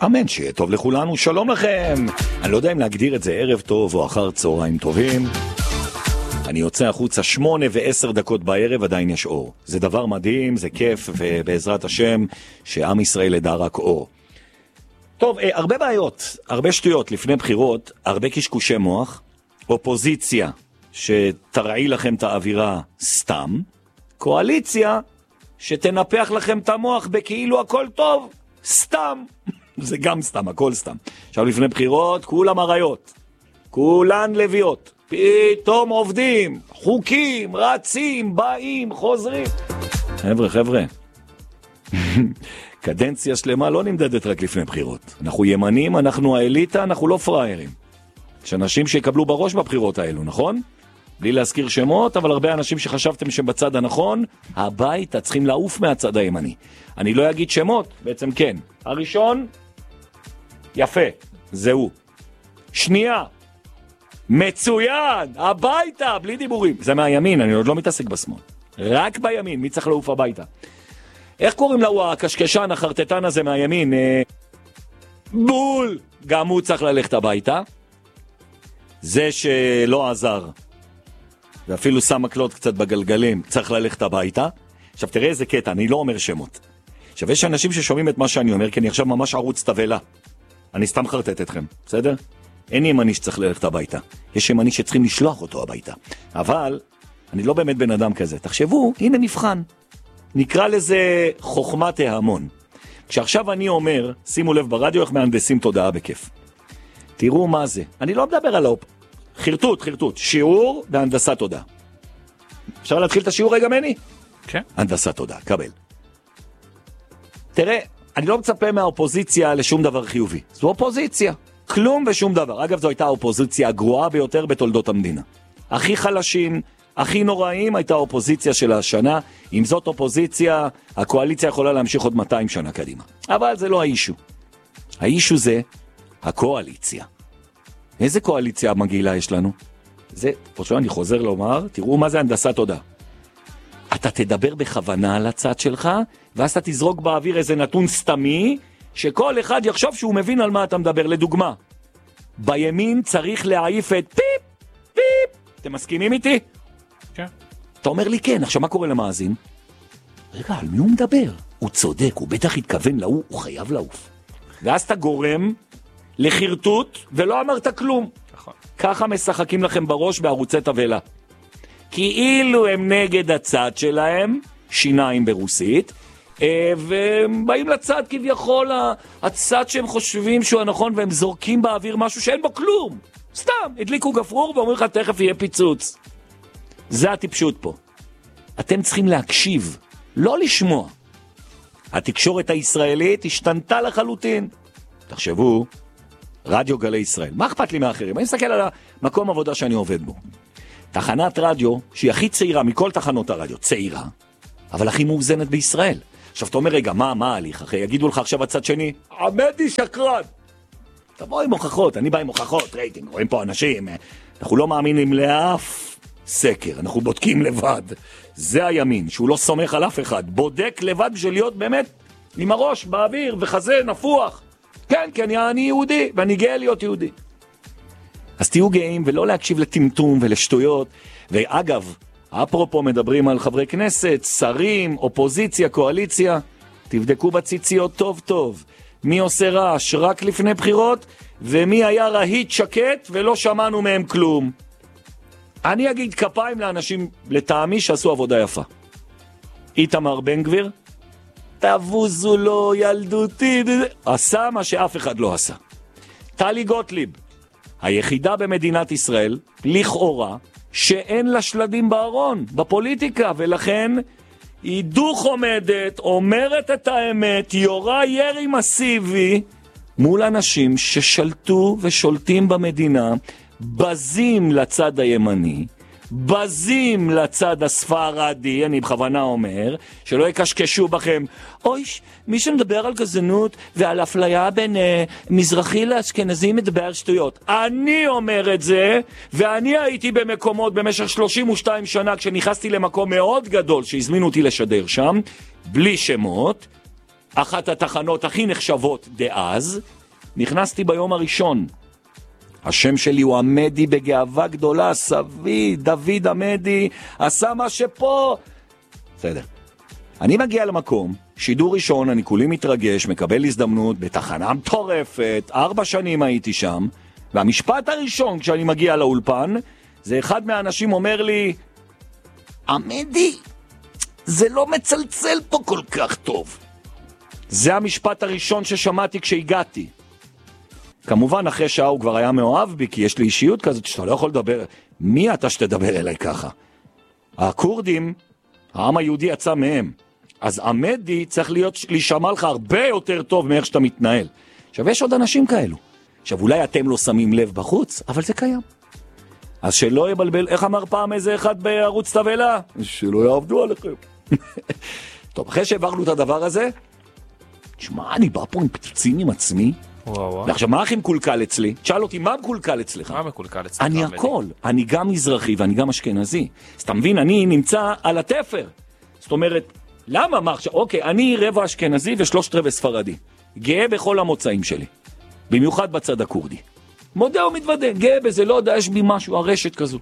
אמן, שיהיה טוב לכולנו, שלום לכם. אני לא יודע אם להגדיר את זה ערב טוב או אחר צהריים טובים. אני יוצא החוצה 8:10 בערב, עדיין יש אור. זה דבר מדהים, זה כיף, ובעזרת השם שעם ישראל ידע רק אור. טוב, הרבה בעיות, הרבה שטויות לפני בחירות, הרבה קשקושי מוח, אופוזיציה שתרעי לכם את האווירה סתם, קואליציה שתנפח לכם את המוח בכאילו הכל טוב, סתם. זה גם סתם, הכל סתם. עכשיו לפני בחירות, כולם עריות, כולן לוויות, פתאום עובדים, חוקים, רצים, באים, חוזרים. חבר'ה, קדנציה שלמה לא נמדדת רק לפני בחירות. אנחנו ימנים, אנחנו האליטה, אנחנו לא פריירים. יש אנשים שיקבלו בראש בבחירות האלו, נכון? בלי להזכיר שמות, אבל הרבה אנשים שחשבתם שבצד הנכון, הביתה צריכים לעוף מהצד הימני. אני לא אגיד שמות, בעצם כן. הראשון, יפה, זהו. שנייה, מצוין, הביתה, בלי דיבורים. זה מהימין, אני עוד לא מתעסק בשמאל. רק בימין, מי צריך לעוף הביתה? איך קוראים לו הקשקשן, החרטטן הזה מהימין? בול! גם הוא צריך ללכת הביתה. זה שלא עזר, ואפילו שם מקלות קצת בגלגלים, צריך ללכת הביתה. עכשיו תראה איזה קטע, אני לא אומר שמות. עכשיו יש אנשים ששומעים את מה שאני אומר, כי אני עכשיו ממש ערוץ תבלה. אני סתם חרטט אתכם, בסדר? אין ימני שצריך ללכת הביתה. יש ימני שצריכים לשלוח אותו הביתה. אבל אני לא באמת בן אדם כזה. תחשבו, הנה מבחן. נקרא לזה חוכמת ההמון. כשעכשיו אני אומר, שימו לב ברדיו איך מהנדסים תודעה בכיף. תראו מה זה. אני לא מדבר על חרטוט. שיעור בהנדסת תודעה. אפשר להתחיל את השיעור רגע מני? כן. הנדסת תודעה, קבל. תראה, אני לא מצפה מהאופוזיציה לשום דבר חיובי. זו אופוזיציה. כלום ושום דבר. אגב, זו הייתה האופוזיציה הגרועה ביותר בתולדות המדינה. הכי חלשים, הכי נוראים הייתה האופוזיציה של השנה. אם זאת אופוזיציה, הקואליציה יכולה להמשיך עוד 200 שנה קדימה. אבל זה לא האישו. האישו זה הקואליציה. איזה קואליציה מגעילה יש לנו? זה, פשוט אני חוזר לומר, תראו מה זה הנדסת תודעה. אתה תדבר בכוונה על הצד שלך, ואז אתה תזרוק באוויר איזה נתון סתמי, שכל אחד יחשוב שהוא מבין על מה אתה מדבר. לדוגמה, בימין צריך להעיף את פיפ. אתם מסכימים איתי? כן. אתה אומר לי כן, עכשיו מה קורה למאזין? רגע, על מי הוא מדבר? הוא צודק, הוא בטח התכוון להוא, הוא חייב לעוף. ואז אתה גורם לחרטוט ולא אמרת כלום. נכון. ככה משחקים לכם בראש בערוצי תבלה. כאילו הם נגד הצד שלהם, שיניים ברוסית, והם באים לצד כביכול הצד שהם חושבים שהוא הנכון, והם זורקים באוויר משהו שאין בו כלום. סתם, הדליקו גפרור ואומרים לך תכף יהיה פיצוץ. זה הטיפשות פה. אתם צריכים להקשיב, לא לשמוע. התקשורת הישראלית השתנתה לחלוטין. תחשבו, רדיו גלי ישראל. מה אכפת לי מאחרים? אני מסתכל על המקום עבודה שאני עובד בו. תחנת רדיו שהיא הכי צעירה מכל תחנות הרדיו, צעירה, אבל הכי מאוזנת בישראל. עכשיו אתה אומר, רגע, מה ההליך? אחרי יגידו לך עכשיו הצד שני, עמדי שקרן. תבוא עם הוכחות, אני בא עם הוכחות, רייטינג, רואים פה אנשים. אנחנו לא מאמינים לאף סקר, אנחנו בודקים לבד. זה הימין, שהוא לא סומך על אף אחד. בודק לבד בשביל להיות באמת עם הראש באוויר וחזה נפוח. כן, אני יהודי, ואני גאה להיות יהודי. אז תהיו גאים ולא להקשיב לטמטום ולשטויות. ואגב, אפרופו מדברים על חברי כנסת, שרים, אופוזיציה, קואליציה, תבדקו בציציות טוב טוב. מי עושה רעש רק לפני בחירות, ומי היה רהיט שקט ולא שמענו מהם כלום. אני אגיד כפיים לאנשים לטעמי שעשו עבודה יפה. איתמר בן גביר, תבוזו לו ילדותי, עשה מה שאף אחד לא עשה. טלי גוטליב, היחידה במדינת ישראל, לכאורה, שאין לה שלדים בארון, בפוליטיקה, ולכן היא דוך עומדת, אומרת את האמת, יורה ירי מסיבי, מול אנשים ששלטו ושולטים במדינה, בזים לצד הימני, בזים לצד הספרדי, אני בכוונה אומר, שלא יקשקשו בכם, אוי, מי שמדבר על גזענות ועל אפליה בין מזרחי לאשכנזי מדבר שטויות. אני אומר את זה, ואני הייתי במקומות במשך 32 שנה, כשנכנסתי למקום מאוד גדול שהזמינו אותי לשדר שם, בלי שמות, אחת התחנות הכי נחשבות דאז, נכנסתי ביום הראשון. השם שלי הוא עמדי בגאווה גדולה, סבי, דוד עמדי, עשה מה שפה. בסדר. אני מגיע למקום, שידור ראשון, אני כולי מתרגש, מקבל הזדמנות בתחנה מטורפת, 4 שנים הייתי שם, והמשפט הראשון כשאני מגיע לאולפן, זה אחד מהאנשים אומר לי, עמדי, זה לא מצלצל פה כל כך טוב. זה המשפט הראשון ששמעתי כשהגעתי. כמובן אחרי שעה הוא כבר היה מאוהב בי, כי יש לי אישיות כזאת שאתה לא יכול לדבר. מי אתה שתדבר אליי ככה? הקורדים, העם היהודי יצא מהם. אז עמדי צריך להישמע לך הרבה יותר טוב מאיך שאתה מתנהל. עכשיו יש עוד אנשים כאלו. עכשיו אולי אתם לא שמים לב בחוץ, אבל זה קיים. אז שלא יבלבל, איך אמר פעם איזה אחד בערוץ תבלה? שלא יעבדו עליכם. טוב, אחרי שהעברנו את הדבר הזה, תשמע, אני בא פה עם פיצוצים עם עצמי. ועכשיו, מה הכי מקולקל אצלי? תשאל אותי, מה מקולקל אצלך? מה מקולקל אצלך? אני הכל. אני גם מזרחי ואני גם אשכנזי. אז אתה מבין, אני נמצא על התפר. זאת אומרת, למה? מה עכשיו? אוקיי, אני רבע אשכנזי ו3/4 ספרדי. גאה בכל המוצאים שלי. במיוחד בצד הקורדי. מודה ומתוודה, גאה בזה, לא יודע, יש בי משהו, הרשת כזאת.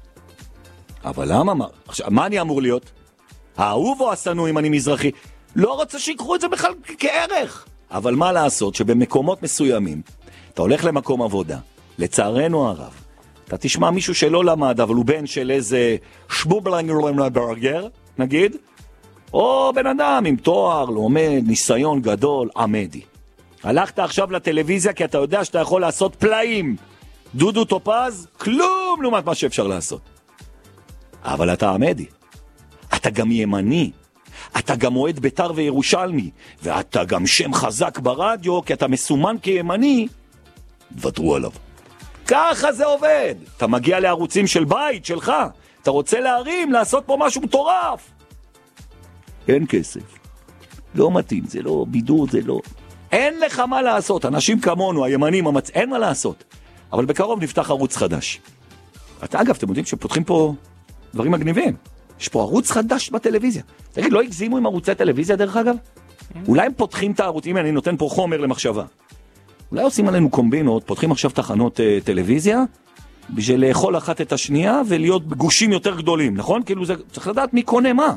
אבל למה? עכשיו, מה אני אמור להיות? האהוב או השנוא אם אני מזרחי? לא רוצה שיקחו את זה בכלל כערך. אבל מה לעשות שבמקומות מסוימים, אתה הולך למקום עבודה, לצערנו הרב, אתה תשמע מישהו שלא למד, אבל הוא בן של איזה שבובלנגר, נגיד, או בן אדם עם תואר, לומד, ניסיון גדול, עמדי. הלכת עכשיו לטלוויזיה כי אתה יודע שאתה יכול לעשות פלאים. דודו טופז, כלום לעומת מה שאפשר לעשות. אבל אתה עמדי. אתה גם ימני. אתה גם מועד ביתר וירושלמי. ואתה גם שם חזק ברדיו, כי אתה מסומן כימני. ותרו עליו. ככה זה עובד. אתה מגיע לערוצים של בית, שלך. אתה רוצה להרים, לעשות פה משהו מטורף. אין כסף. לא מתאים, זה לא בידוד, זה לא... אין לך מה לעשות. אנשים כמונו, הימנים, אין מה לעשות. אבל בקרוב נפתח ערוץ חדש. אגב, אתם יודעים שפותחים פה דברים מגניבים. יש פה ערוץ חדש בטלוויזיה. תגיד, לא הגזימו עם ערוצי טלוויזיה דרך אגב? אולי הם פותחים את הערוצים, אני נותן פה חומר למחשבה. אולי עושים עלינו קומבינות, פותחים עכשיו תחנות טלוויזיה, בשביל לאכול אחת את השנייה ולהיות גושים יותר גדולים, נכון? כאילו זה, צריך לדעת מי קונה מה.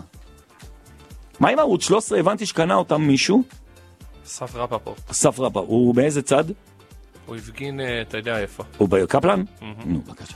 מה עם ערוץ 13? הבנתי שקנה אותם מישהו. אסף רפפורט. אסף רפפורט, הוא באיזה צד? הוא הפגין, אתה יודע איפה. הוא בקפלן? נו, בבקשה.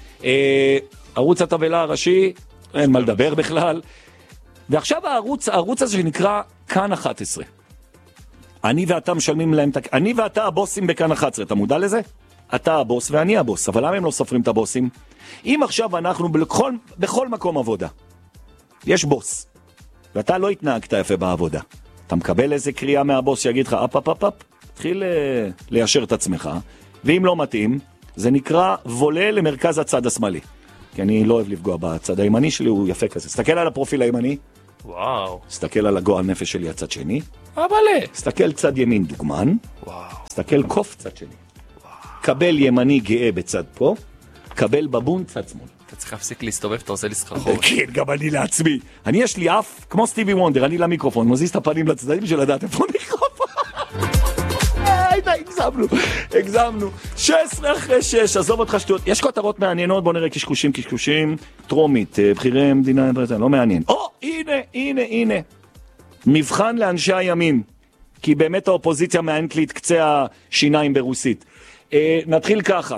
ערוץ התבלה הראשי, אין מה לדבר בכלל. ועכשיו הערוץ הזה שנקרא כאן 11. אני ואתה משלמים להם, אני ואתה הבוסים בכאן 11, אתה מודע לזה? אתה הבוס ואני הבוס, אבל למה הם לא סופרים את הבוסים? אם עכשיו אנחנו בכל מקום עבודה, יש בוס, ואתה לא התנהגת יפה בעבודה, אתה מקבל איזה קריאה מהבוס שיגיד לך, אפ, תתחיל ליישר את עצמך, ואם לא מתאים, זה נקרא וולה למרכז הצד השמאלי. כי אני לא אוהב לפגוע בצד הימני שלי, הוא יפה כזה. סתכל על הפרופיל הימני. וואו. סתכל על הגועל נפש שלי הצד שני. אבל סתכל צד ימין דוגמן. וואו. סתכל קוף צד שני. וואו. קבל ימני גאה בצד פה. קבל בבון צד שמאל. אתה צריך להפסיק להסתובב, אתה עושה לי סחרחורת. כן, גם אני לעצמי. אני יש לי אף, כמו סטיבי וונדר, אני למיקרופון, מזיז את הפנים לצדדים של לדעת איפה מיקרופון. הגזמנו. 16 אחרי 6, עזוב אותך שטויות. יש כותרות מעניינות, בוא נראה קשקושים. טרומית, בחירי מדינה, לא מעניין. הנה. מבחן לאנשי הימין. כי באמת האופוזיציה מעניינת לי את קצה השיניים ברוסית. נתחיל ככה.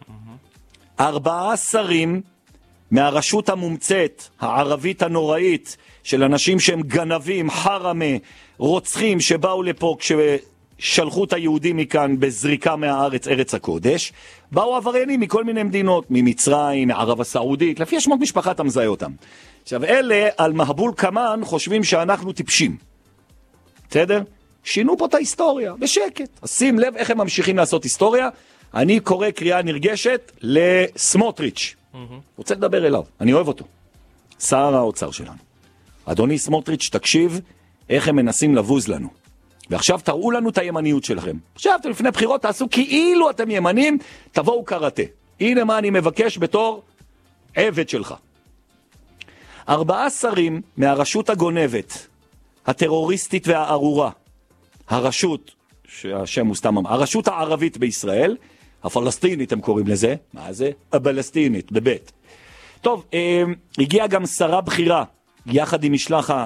4 שרים מהרשות המומצאת, הערבית הנוראית, של אנשים שהם גנבים, חרמה, רוצחים שבאו לפה שלחו את היהודים מכאן בזריקה מהארץ, ארץ הקודש, באו עבריינים מכל מיני מדינות, ממצרים, מערב הסעודית, לפי שמות משפחה אתה מזהה אותם. עכשיו, אלה על מהבול כמן חושבים שאנחנו טיפשים. בסדר? שינו פה את ההיסטוריה, בשקט. אז שים לב איך הם ממשיכים לעשות היסטוריה. אני קורא קריאה נרגשת לסמוטריץ'. רוצה לדבר אליו, אני אוהב אותו. שר האוצר שלנו. אדוני סמוטריץ', תקשיב איך הם מנסים לבוז לנו. ועכשיו תראו לנו את הימניות שלכם. עכשיו אתם לפני בחירות תעשו כאילו אתם ימנים, תבואו קראטה. הנה מה אני מבקש בתור עבד שלך. 4 שרים מהרשות הגונבת, הטרוריסטית והארורה, הרשות שהשם הוא סתם, הרשות הערבית בישראל, הפלסטינית הם קוראים לזה, מה זה? הפלסטינית, בבית. טוב, הגיעה גם שרה בכירה, יחד עם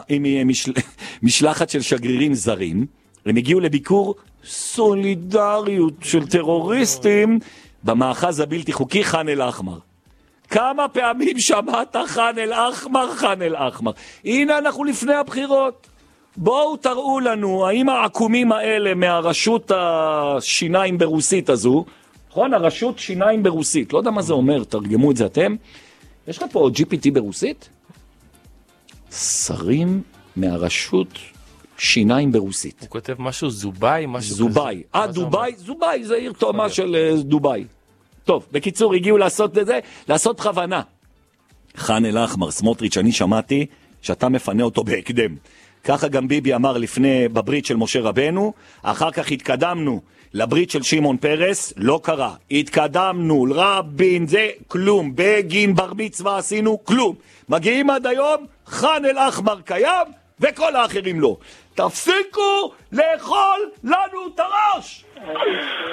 משלחת של שגרירים זרים, הם הגיעו לביקור סולידריות של טרוריסטים במאחז הבלתי חוקי חאן אל-אחמר. כמה פעמים שמעת חאן אל-אחמר, חאן אל-אחמר? הנה אנחנו לפני הבחירות. בואו תראו לנו, האם העקומים האלה מהרשות השיניים ברוסית הזו, נכון? הרשות שיניים ברוסית, לא יודע מה זה אומר, תרגמו את זה אתם. יש לך פה GPT ברוסית? שרים מהרשות שיניים ברוסית. הוא כותב משהו זוביי, משהו זוביי. דובאי, זוביי, זה עיר תאומה של דובאי. טוב, בקיצור, הגיעו לעשות את זה, לעשות כוונה. חאן אל-אחמר, סמוטריץ', אני שמעתי שאתה מפנה אותו בהקדם. ככה גם ביבי אמר לפני, בברית של משה רבנו, אחר כך התקדמנו לברית של שמעון פרס, לא קרה. התקדמנו, רבין, זה כלום. בגין, בר מצווה עשינו, כלום. מגיעים עד היום, חאן אל-אחמר קיים, וכל האחרים לא. תפסיקו לאכול לנו את הראש!